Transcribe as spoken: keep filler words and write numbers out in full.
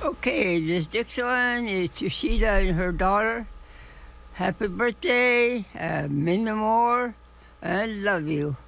Okay, this next one is to Sheila and her daughter. Happy birthday, uh, many more, and love you.